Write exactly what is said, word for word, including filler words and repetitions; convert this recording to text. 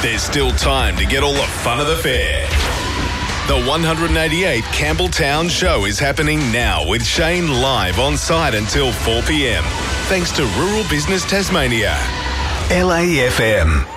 There's still time to get all the fun of the fair. The one eighty-eight Campbelltown Show is happening now with Shane live on site until four p.m. Thanks to Rural Business Tasmania. L A F M.